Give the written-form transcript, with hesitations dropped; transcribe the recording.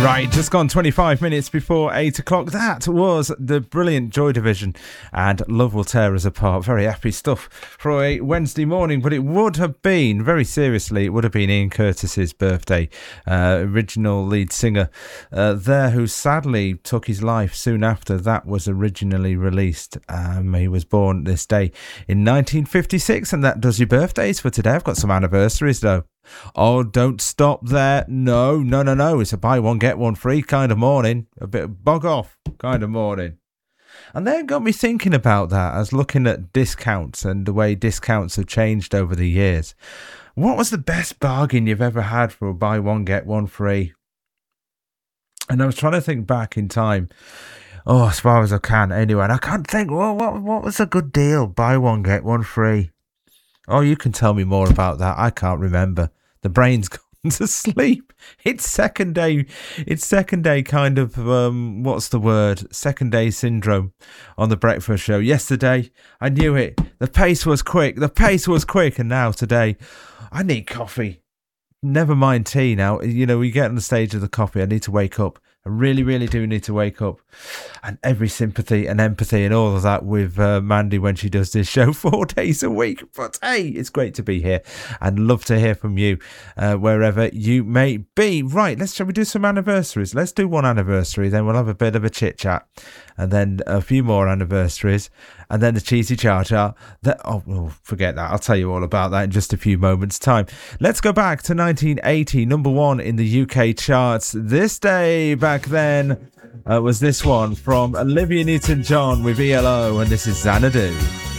Right, just gone 25 minutes before 8 o'clock. That was the brilliant Joy Division and Love Will Tear Us Apart. Very happy stuff for a Wednesday morning, but it would have been, very seriously, it would have been Ian Curtis's birthday. Original lead singer there, who sadly took his life soon after that was originally released. He was born this day in 1956, and that does your birthdays for today. I've got some anniversaries though. Oh, don't stop there. No. It's a buy one, get one free kind of morning. A bit of bog off kind of morning. And then got me thinking about that. I was looking at discounts and the way discounts have changed over the years. What was the best bargain you've ever had for a buy one, get one free? And I was trying to think back in time. Oh, as far as I can anyway. And I can't think, well, what was a good deal? Buy one, get one free. Oh, you can tell me more about that. I can't remember. The brain's gone to sleep. It's second day kind of, what's the word? Second day syndrome on the breakfast show. Yesterday, I knew it. The pace was quick. And now today, I need coffee. Never mind tea now. You know, we get on the stage of the coffee. I need to wake up. I really, really do need to wake up. And every sympathy and empathy and all of that with Mandy when she does this show 4 days a week. But hey, it's great to be here and love to hear from you wherever you may be. Right, shall we do some anniversaries? Let's do one anniversary, then we'll have a bit of a chit chat. And then a few more anniversaries. And then the cheesy cha-cha. Forget that. I'll tell you all about that in just a few moments' time. Let's go back to 1980, number one in the UK charts. This day back then was this one from Olivia Newton-John with ELO, and this is Xanadu.